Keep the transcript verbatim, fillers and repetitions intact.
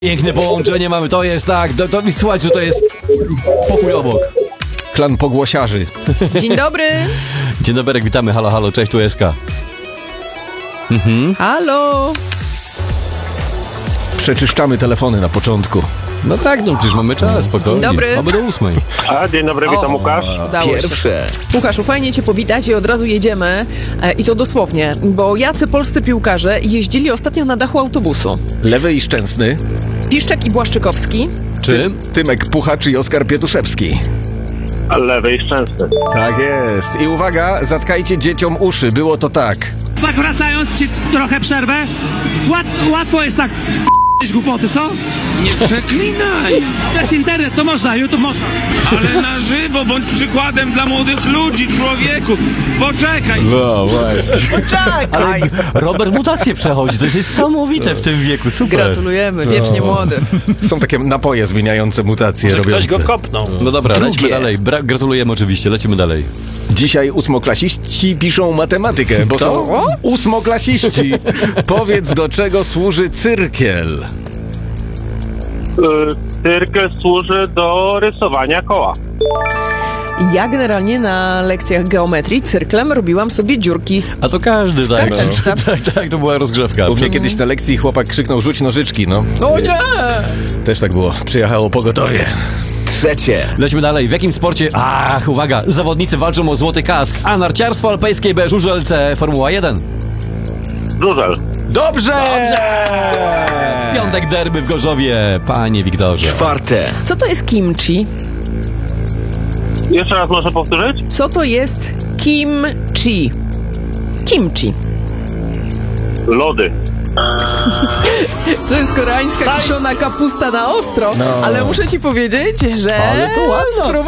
Piękne połączenie mamy, to jest tak, to, to słuchajcie, że to jest pokój obok. Klan pogłosiarzy. Dzień dobry. Dzień dobry, witamy, halo, halo, cześć, tu Eska. Mhm. Halo. Przeczyszczamy telefony na początku. No tak, no przecież mamy czas, spokojnie. Dzień dobry. Oby do ósmej. A, dzień dobry, witam, O, Łukasz. Udało Pierwsze. się. Łukaszu, fajnie cię powitać i od razu jedziemy. E, I to dosłownie, bo jacy polscy piłkarze jeździli ostatnio na dachu autobusu. Lewy i Szczęsny. Piszczek i Błaszczykowski. Czy? Tymek Puchacz i Oskar Pietuszewski. Lewy i Szczęsny. Tak jest. I uwaga, zatkajcie dzieciom uszy. Było to tak. Tak wracając ci trochę przerwę, łat, łatwo jest tak p***ć głupoty, co? Nie przeklinaj, To jest internet, to można, YouTube można. ale na żywo, bądź przykładem dla młodych ludzi, człowieku. Poczekaj. No właśnie. Ale Robert mutację przechodzi, to jest niesamowite w tym wieku, super. Gratulujemy, wiecznie młody. Są takie napoje zmieniające mutacje robiące. Ktoś go kopnął. No dobra, Drugie. lecimy dalej. Bra- gratulujemy oczywiście, lecimy dalej. Dzisiaj ósmoklasiści piszą matematykę, bo są Co? ósmoklasiści. Powiedz, do czego służy cyrkiel? Y, Cyrkel służy do rysowania koła. Ja generalnie na lekcjach geometrii cyrklem robiłam sobie dziurki. A to każdy, tak. Karteczka. No. tak, tak, to była rozgrzewka. U mnie kiedyś na lekcji chłopak krzyknął: rzuć nożyczki, no. O nie! Też tak było. Przyjechało pogotowie. Trzecie. Lecimy dalej. W jakim sporcie... Ach, uwaga, zawodnicy walczą o złoty kask. A narciarstwo alpejskie, B, żużelce, Formuła jeden. Żużel. Dobrze! W piątek derby w Gorzowie, panie Wiktorze. Czwarte. Co to jest kimchi? Jeszcze raz może powtórzyć? Co to jest kimchi? Kimchi. Lody. To jest koreańska kiszona kapusta na ostro, No. ale muszę ci powiedzieć, że... Ale to ładna.